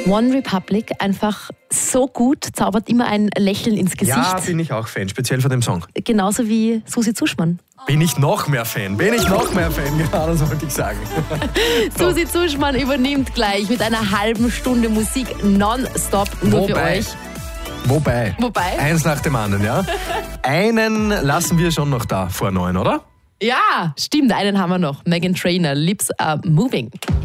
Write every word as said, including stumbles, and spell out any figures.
One Republic, einfach so gut, zaubert immer ein Lächeln ins Gesicht. Ja, bin ich auch Fan, speziell von dem Song. Genauso wie Susi Zuschmann. Bin ich noch mehr Fan, bin ich noch mehr Fan, genau das wollte ich sagen. Susi Zuschmann übernimmt gleich mit einer halben Stunde Musik nonstop nur Wobei, für euch. Wobei, Wobei? eins nach dem anderen, ja. Einen lassen wir schon noch da vor neun, oder? Ja, stimmt, einen haben wir noch. Meghan Trainor, Lips Are Moving.